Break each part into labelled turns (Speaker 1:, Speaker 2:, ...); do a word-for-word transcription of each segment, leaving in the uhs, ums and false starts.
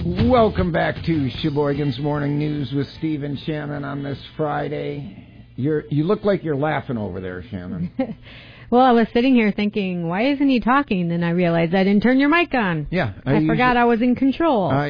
Speaker 1: Welcome back to Sheboygan's Morning News with Steve and Shannon on this Friday. You're, you look like you're laughing over there, Shannon.
Speaker 2: Well, I was sitting here thinking, why isn't he talking? Then I realized I didn't turn your mic on.
Speaker 1: Yeah.
Speaker 2: I, I forgot I was in control.
Speaker 1: I,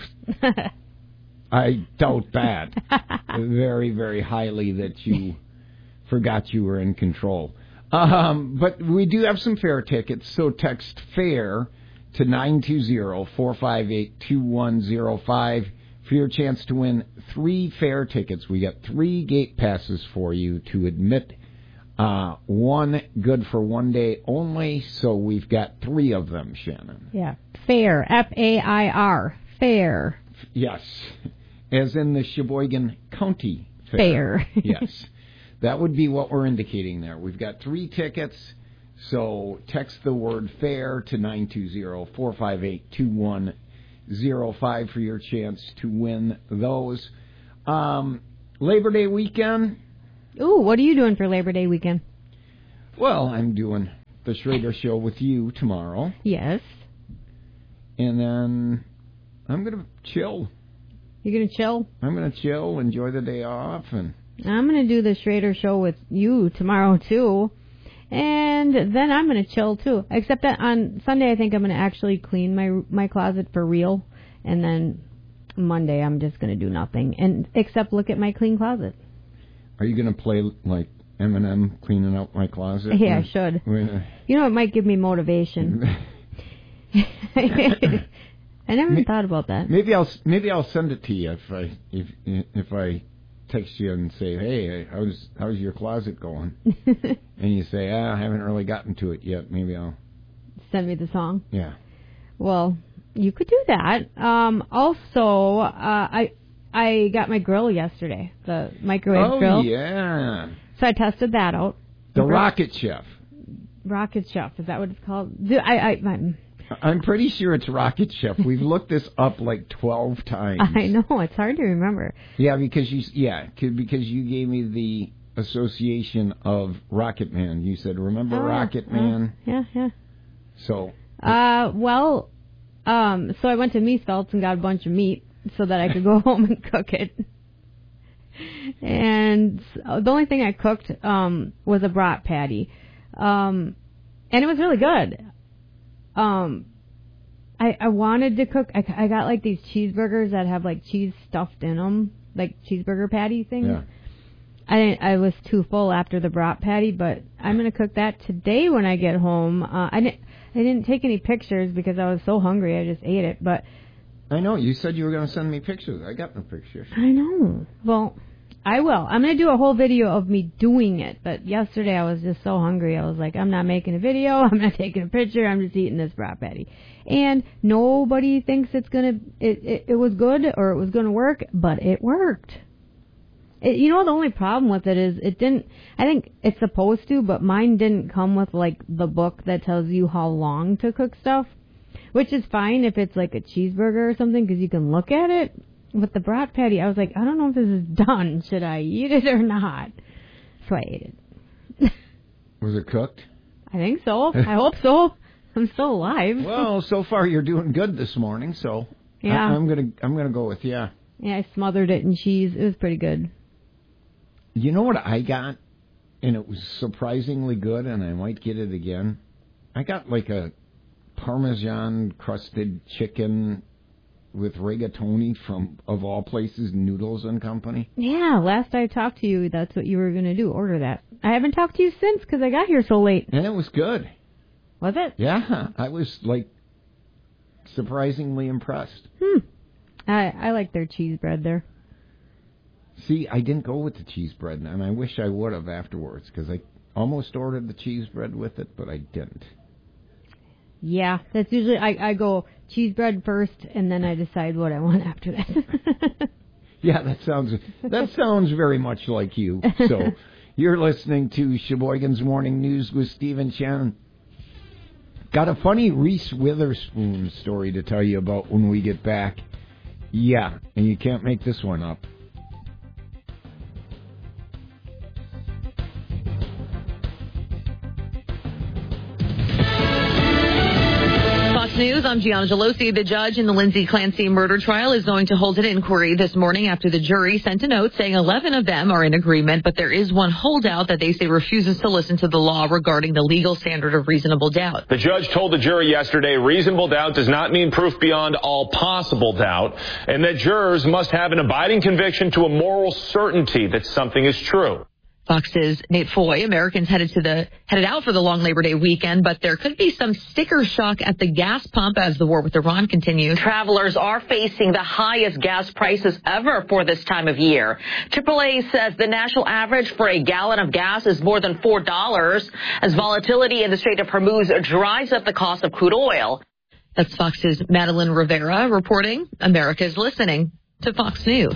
Speaker 1: I doubt that very, very highly that you forgot you were in control. Um, but we do have some fair tickets, so text FAIR to nine two zero, four five eight, two one zero five for your chance to win three fair tickets. We got three gate passes for you to admit, uh, one good for one day only, so we've got three of them, Shannon.
Speaker 2: Yeah, FAIR, F A I R, FAIR.
Speaker 1: Yes, as in the Sheboygan County Fair.
Speaker 2: Fair.
Speaker 1: Yes, that would be what we're indicating there. We've got three tickets. So text the word FAIR to nine two zero, four five eight, two one zero five for your chance to win those. Um, Labor Day weekend.
Speaker 2: Ooh, what are you doing for Labor Day weekend?
Speaker 1: Well, I'm doing the Schrader Show with you tomorrow.
Speaker 2: Yes.
Speaker 1: And then I'm going to chill.
Speaker 2: You're going to chill?
Speaker 1: I'm going to chill, enjoy the day off. And
Speaker 2: I'm going to do the Schrader Show with you tomorrow, too. And then I'm going to chill, too. Except that on Sunday, I think I'm going to actually clean my my closet for real. And then Monday, I'm just going to do nothing. and Except look at my clean closet.
Speaker 1: Are you going to play, like, Eminem cleaning out my closet?
Speaker 2: Yeah, I should.
Speaker 1: When,
Speaker 2: you know, it might give me motivation. I never even thought about that.
Speaker 1: Maybe I'll maybe I'll send it to you if I if if I text you and say, hey, how's how's your closet going? And you say, ah, I haven't really gotten to it yet. Maybe I'll
Speaker 2: send me the song.
Speaker 1: Yeah.
Speaker 2: Well, you could do that. Um, also, uh, I I got my grill yesterday, the microwave
Speaker 1: oh,
Speaker 2: grill.
Speaker 1: Oh yeah.
Speaker 2: So I tested that out.
Speaker 1: The Rocket Chef.
Speaker 2: Rocket Chef, is that what it's called? I I. I
Speaker 1: I'm pretty sure it's Rocket Chef. We've looked this up like twelve times.
Speaker 2: I know, it's hard to remember.
Speaker 1: Yeah, because you yeah, because you gave me the association of Rocket Man. You said, "Remember oh, Rocket
Speaker 2: uh,
Speaker 1: Man?"
Speaker 2: Yeah, yeah.
Speaker 1: So.
Speaker 2: Uh, well, um, so I went to Meesfeld's and got a bunch of meat so that I could go home and cook it. And the only thing I cooked um was a brat patty, um, and it was really good. Um, I I wanted to cook. I, I got like these cheeseburgers that have like cheese stuffed in them, like cheeseburger patty things.
Speaker 1: Yeah.
Speaker 2: I didn't, I was too full after the brat patty, but I'm gonna cook that today when I get home. Uh, I didn't I didn't take any pictures because I was so hungry. I just ate it. But
Speaker 1: I know you said you were gonna send me pictures. I got no pictures.
Speaker 2: I know. Well, I will. I'm going to do a whole video of me doing it. But yesterday I was just so hungry. I was like, I'm not making a video. I'm not taking a picture. I'm just eating this brat patty. And nobody thinks it's going to, it, it, it was good or it was going to work, but it worked. It, you know, the only problem with it is it didn't, I think it's supposed to, but mine didn't come with like the book that tells you how long to cook stuff, which is fine if it's like a cheeseburger or something because you can look at it. With the brat patty, I was like, I don't know if this is done. Should I eat it or not? So I ate it.
Speaker 1: Was it cooked?
Speaker 2: I think so. I hope so. I'm still alive.
Speaker 1: Well, so far you're doing good this morning, so
Speaker 2: yeah.
Speaker 1: I, I'm gonna I'm gonna go with yeah.
Speaker 2: Yeah, I smothered it in cheese. It was pretty good.
Speaker 1: You know what I got, and it was surprisingly good, and I might get it again. I got like a Parmesan crusted chicken with rigatoni from, of all places, Noodles and Company.
Speaker 2: Yeah, last I talked to you, that's what you were going to do, order that. I haven't talked to you since because I got here so late.
Speaker 1: And it was good.
Speaker 2: Was it?
Speaker 1: Yeah, I was, like, surprisingly impressed.
Speaker 2: Hmm. I, I like their cheese bread there.
Speaker 1: See, I didn't go with the cheese bread, and I wish I would have afterwards because I almost ordered the cheese bread with it, but I didn't.
Speaker 2: Yeah, that's usually, I, I go cheese bread first, and then I decide what I want after that.
Speaker 1: Yeah, that sounds that sounds very much like you. So, you're listening to Sheboygan's Morning News with Steve and Shannon. Got a funny Reese Witherspoon story to tell you about when we get back. Yeah, and you can't make this one up.
Speaker 3: Fox News, I'm Gianna Gelosi. The judge in the Lindsay Clancy murder trial is going to hold an inquiry this morning after the jury sent a note saying eleven of them are in agreement, but there is one holdout that they say refuses to listen to the law regarding the legal standard of reasonable doubt.
Speaker 4: The judge told the jury yesterday reasonable doubt does not mean proof beyond all possible doubt, and that jurors must have an abiding conviction to a moral certainty that something is true.
Speaker 3: Fox's Nate Foy. Americans headed to the headed out for the long Labor Day weekend, but there could be some sticker shock at the gas pump as the war with Iran continues.
Speaker 5: Travelers are facing the highest gas prices ever for this time of year. triple A says the national average for a gallon of gas is more than four dollars as volatility in the Strait of Hormuz drives up the cost of crude oil.
Speaker 3: That's Fox's Madeline Rivera reporting. America's listening to Fox News.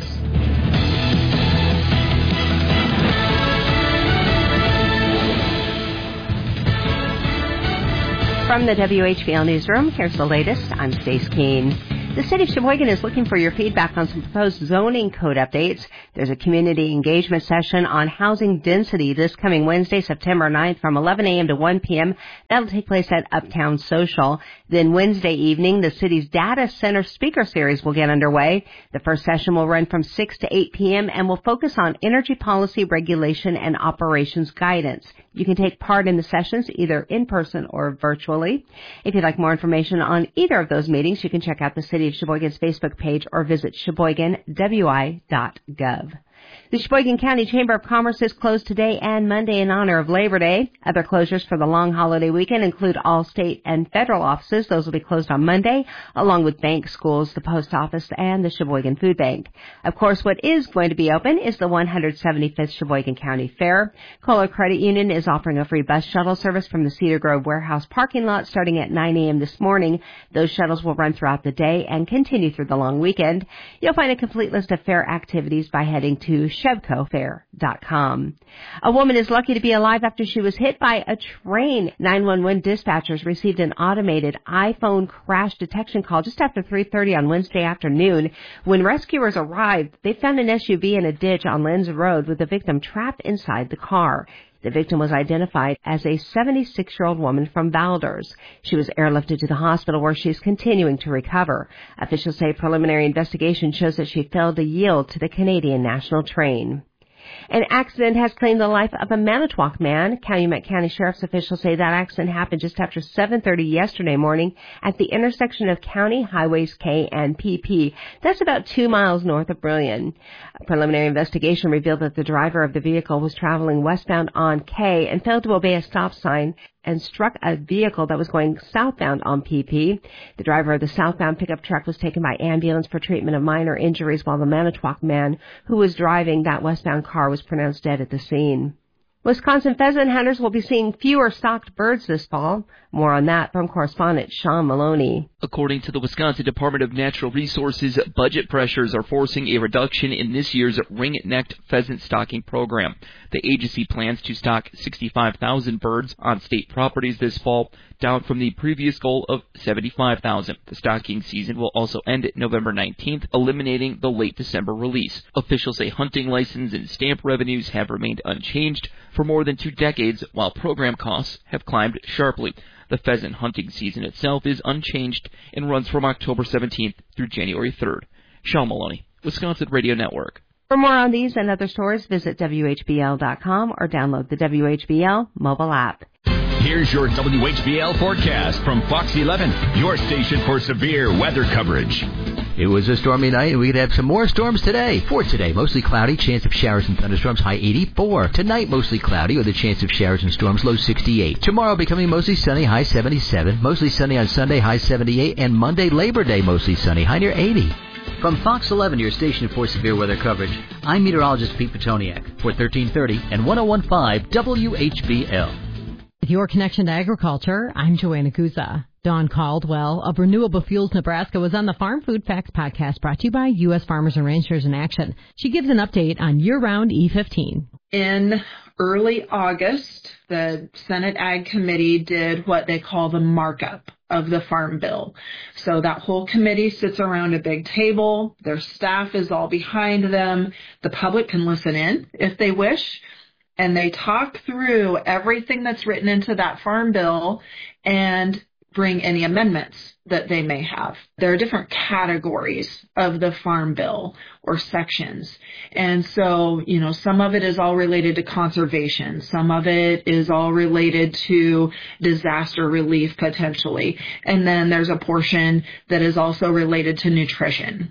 Speaker 6: From the W H B L Newsroom, here's the latest. I'm Stace Keene. The City of Sheboygan is looking for your feedback on some proposed zoning code updates. There's a community engagement session on housing density this coming Wednesday, September ninth from eleven a.m. to one p.m. That'll take place at Uptown Social. Then Wednesday evening, the city's data center speaker series will get underway. The first session will run from six to eight p.m. and will focus on energy policy, regulation, and operations guidance. You can take part in the sessions either in person or virtually. If you'd like more information on either of those meetings, you can check out the City of Sheboygan's Facebook page or visit sheboygan w i dot gov. The Sheboygan County Chamber of Commerce is closed today and Monday in honor of Labor Day. Other closures for the long holiday weekend include all state and federal offices. Those will be closed on Monday, along with banks, schools, the post office, and the Sheboygan Food Bank. Of course, what is going to be open is the one hundred seventy-fifth Sheboygan County Fair. Kohler Credit Union is offering a free bus shuttle service from the Cedar Grove warehouse parking lot starting at nine a.m. this morning. Those shuttles will run throughout the day and continue through the long weekend. You'll find a complete list of fair activities by heading to shebco fair dot com. A woman is lucky to be alive after she was hit by a train. nine one one dispatchers received an automated iPhone crash detection call just after three thirty on Wednesday afternoon. When rescuers arrived, they found an S U V in a ditch on Lenz Road with the victim trapped inside the car. The victim was identified as a seventy-six-year-old woman from Valders. She was airlifted to the hospital where she is continuing to recover. Officials say preliminary investigation shows that she failed to yield to the Canadian National train. An accident has claimed the life of a Manitowoc man. Calumet County Sheriff's officials say that accident happened just after seven thirty yesterday morning at the intersection of County Highways K and P P. That's about two miles north of Brillion. A preliminary investigation revealed that the driver of the vehicle was traveling westbound on K and failed to obey a stop sign and struck a vehicle that was going southbound on P P. The driver of the southbound pickup truck was taken by ambulance for treatment of minor injuries, while the Manitowoc man who was driving that westbound car was pronounced dead at the scene. Wisconsin pheasant hunters will be seeing fewer stocked birds this fall. More on that from correspondent Sean Maloney.
Speaker 7: According to the Wisconsin Department of Natural Resources, budget pressures are forcing a reduction in this year's ring-necked pheasant stocking program. The agency plans to stock sixty-five thousand birds on state properties this fall, down from the previous goal of seventy-five thousand. The stocking season will also end November nineteenth, eliminating the late December release. Officials say hunting license and stamp revenues have remained unchanged for more than two decades, while program costs have climbed sharply. The pheasant hunting season itself is unchanged and runs from October seventeenth through January third. Sean Maloney, Wisconsin Radio Network.
Speaker 6: For more on these and other stories, visit W H B L dot com or download the W H B L mobile app.
Speaker 8: Here's your W H B L forecast from Fox eleven, your station for severe weather coverage.
Speaker 9: It was a stormy night, and we could have some more storms today. For today, mostly cloudy, chance of showers and thunderstorms, high eighty-four. Tonight, mostly cloudy with a chance of showers and storms, low sixty-eight. Tomorrow, becoming mostly sunny, high seventy-seven. Mostly sunny on Sunday, high seventy-eight. And Monday, Labor Day, mostly sunny, high near eighty. From Fox eleven, your station for severe weather coverage, I'm meteorologist Pete Petoniak for thirteen thirty and one oh one point five W H B L.
Speaker 10: With your connection to agriculture, I'm Joanna Guza. Dawn Caldwell of Renewable Fuels Nebraska was on the Farm Food Facts podcast brought to you by U S Farmers and Ranchers in Action. She gives an update on year-round E fifteen.
Speaker 11: In early August, the Senate Ag Committee did what they call the markup of the Farm Bill. So that whole committee sits around a big table. Their staff is all behind them. The public can listen in if they wish. And they talk through everything that's written into that Farm Bill and bring any amendments that they may have. There are different categories of the Farm Bill or sections. And so, you know, some of it is all related to conservation. Some of it is all related to disaster relief potentially. And then there's a portion that is also related to nutrition.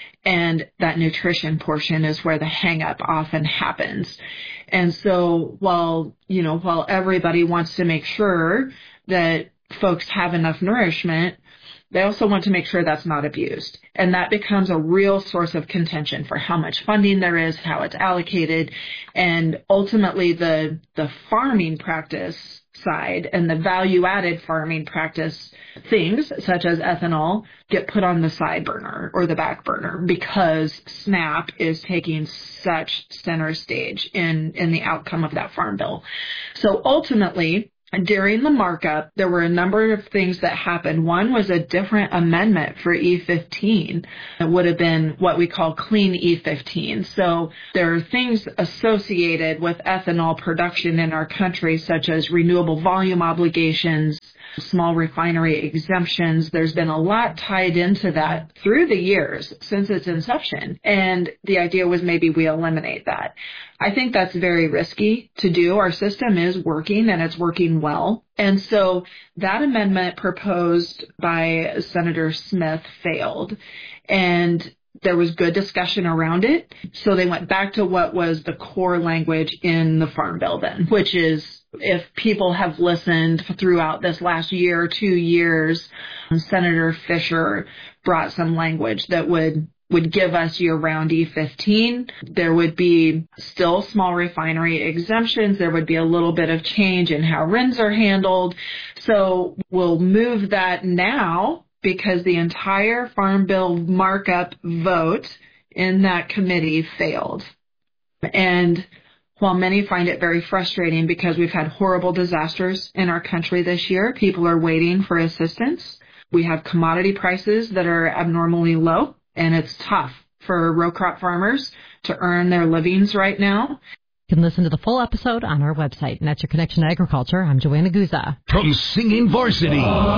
Speaker 11: And that nutrition portion is where the hang-up often happens. And so while, you know, while everybody wants to make sure that folks have enough nourishment, they also want to make sure that's not abused. And that becomes a real source of contention for how much funding there is, how it's allocated, and ultimately the the farming practice side and the value-added farming practice things, such as ethanol, get put on the side burner or the back burner because SNAP is taking such center stage in, in the outcome of that Farm Bill. So ultimately, during the markup, there were a number of things that happened. One was a different amendment for E fifteen. It would have been what we call clean E fifteen. So there are things associated with ethanol production in our country, such as renewable volume obligations, small refinery exemptions. There's been a lot tied into that through the years since its inception. And the idea was maybe we eliminate that. I think that's very risky to do. Our system is working and it's working well. And so that amendment proposed by Senator Smith failed. And there was good discussion around it. So they went back to what was the core language in the Farm Bill then, which is, if people have listened throughout this last year or two years, Senator Fisher brought some language that would would give us year-round E fifteen. There would be still small refinery exemptions. There would be a little bit of change in how R I Ns are handled. So we'll move that now because the entire Farm Bill markup vote in that committee failed. And while many find it very frustrating because we've had horrible disasters in our country this year, people are waiting for assistance. We have commodity prices that are abnormally low, and it's tough for row crop farmers to earn their livings right now.
Speaker 10: You can listen to the full episode on our website, and that's your Connection to Agriculture. I'm Joanna Guza.
Speaker 8: From singing varsity,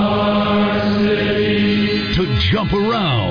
Speaker 8: varsity to jump around,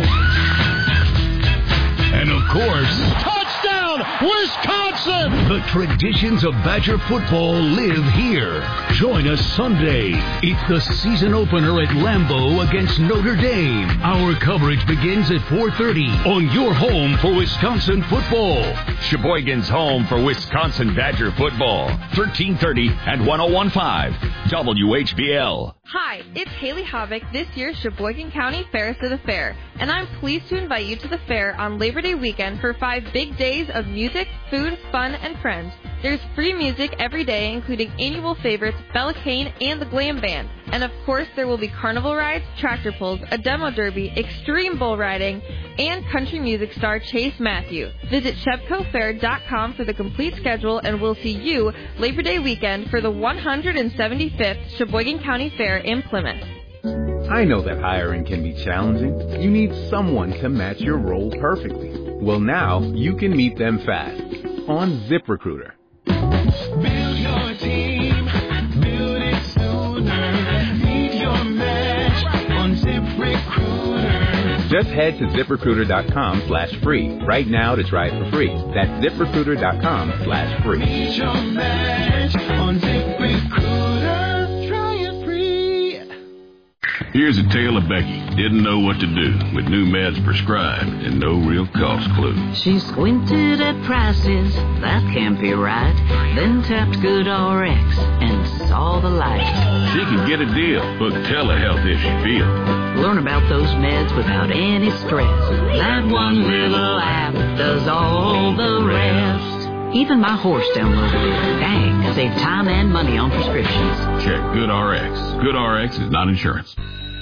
Speaker 8: and of course, touchdown, Wisconsin! The traditions of Badger football live here. Join us Sunday. It's the season opener at Lambeau against Notre Dame. Our coverage begins at four thirty on your home for Wisconsin football.
Speaker 12: Sheboygan's home for Wisconsin Badger football. thirteen thirty and one oh one point five W H B L.
Speaker 13: Hi, it's Haley Havoc, this year's Sheboygan County Ferris of the Fair, and I'm pleased to invite you to the fair on Labor Day weekend for five big days of music, food, fun, and friends. There's free music every day, including annual favorites Bella Kane and the Glam Band. And of course, there will be carnival rides, tractor pulls, a demo derby, extreme bull riding, and country music star Chase Matthew. Visit Shebco Fair dot com for the complete schedule, and we'll see you Labor Day weekend for the one hundred seventy-fifth Sheboygan County Fair in Plymouth.
Speaker 14: I know that hiring can be challenging. You need someone to match your role perfectly. Well, now you can meet them fast on ZipRecruiter.
Speaker 15: Build your team, build it sooner. Meet your match on ZipRecruiter.
Speaker 14: Just head to ZipRecruiter.com slash free right now to try it for free. That's ZipRecruiter.com slash free.
Speaker 15: Meet your match on ZipRecruiter. Try it free.
Speaker 16: Here's a tale of Becky. Didn't know what to do with new meds prescribed and no real cost clue.
Speaker 17: She squinted at prices, that can't be right. Then tapped GoodRx and saw the light.
Speaker 16: She can get a deal. Book telehealth if she feels.
Speaker 17: Learn about those meds without any stress. That one little app does all the rest. Even my horse downloaded it. Dang, saved time and money on prescriptions.
Speaker 16: Check GoodRx. GoodRx is not insurance.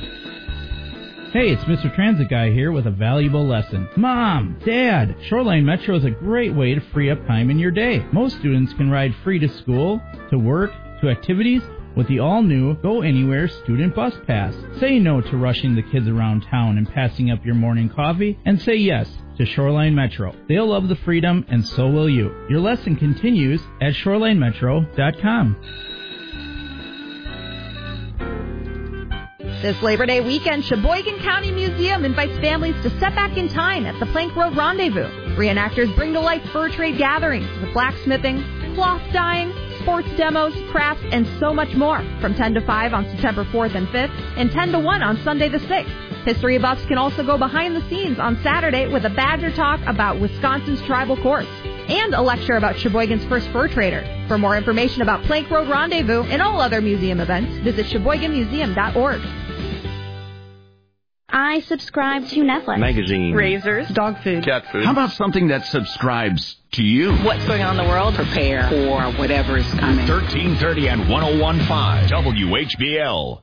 Speaker 18: Hey, it's Mister Transit Guy here with a valuable lesson. Mom, Dad, Shoreline Metro is a great way to free up time in your day. Most students can ride free to school, to work, to activities with the all-new Go Anywhere Student Bus Pass. Say no to rushing the kids around town and passing up your morning coffee, and say yes to Shoreline Metro. They'll love the freedom, and so will you. Your lesson continues at shoreline metro dot com.
Speaker 19: This Labor Day weekend, Sheboygan County Museum invites families to step back in time at the Plank Road Rendezvous. Reenactors bring to life fur trade gatherings with blacksmithing, cloth dyeing, sports demos, crafts, and so much more from ten to five on September fourth and fifth and ten to one on Sunday the sixth. History buffs can also go behind the scenes on Saturday with a Badger talk about Wisconsin's tribal courts and a lecture about Sheboygan's first fur trader. For more information about Plank Road Rendezvous and all other museum events, visit Sheboygan Museum dot org.
Speaker 20: I subscribe to Netflix.
Speaker 21: Magazine.
Speaker 20: Razors.
Speaker 21: Dog food. Cat food. How about something that subscribes to you?
Speaker 20: What's going on in the world? Prepare for whatever is coming.
Speaker 12: thirteen thirty and one oh one point five W H B L.